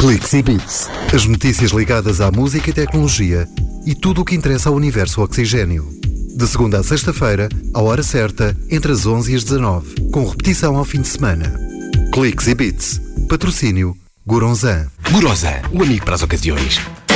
Cliques e Beats. As notícias ligadas à música e tecnologia e tudo o que interessa ao universo Oxigênio. De segunda a sexta-feira, à hora certa, entre as 11 e as 19, com repetição ao fim de semana. Cliques e Beats. Patrocínio Goronzan. Goronzan, o amigo para as ocasiões.